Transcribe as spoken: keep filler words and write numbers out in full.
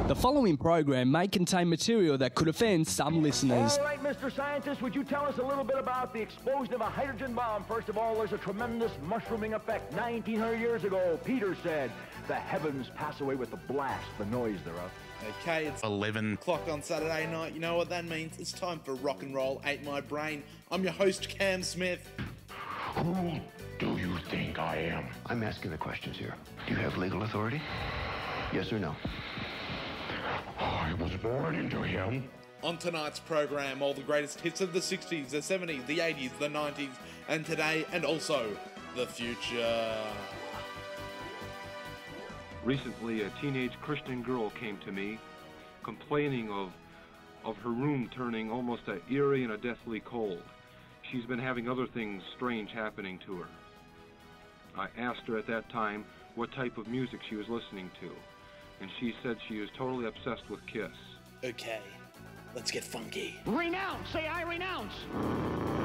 The following program may contain material that could offend some listeners. All right, Mister Scientist, would you tell us a little bit about the explosion of a hydrogen bomb? First of all, there's a tremendous mushrooming effect. nineteen hundred years ago, Peter said, the heavens pass away with the blast, the noise thereof. Okay, it's eleven o'clock on Saturday night. You know what that means? It's time for Rock and Roll Ate My Brain. I'm your host, Cam Smith. Who do you think I am? I'm asking the questions here. Do you have legal authority? Yes or no? I was born into him. On tonight's program, all the greatest hits of the sixties, the seventies, the eighties, the nineties, and today, and also the future. Recently, a teenage Christian girl came to me complaining of, of her room turning almost a eerie and a deathly cold. She's been having other things strange happening to her. I asked her at that time what type of music she was listening to, and she said she was totally obsessed with Kiss. Okay, let's get funky. Renounce! Say I renounce!